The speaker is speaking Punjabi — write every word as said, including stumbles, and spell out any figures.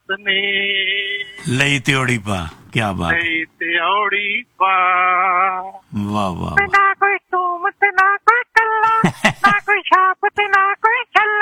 ਨੇ ਲਈ ਤਿਉੜੀ ਪਾ, ਕਿਆ ਬਾਤ, ਲਈ ਤਿਉੜੀ ਪਾ। ਵਾਹ ਵਾਹ ਵਾਹ।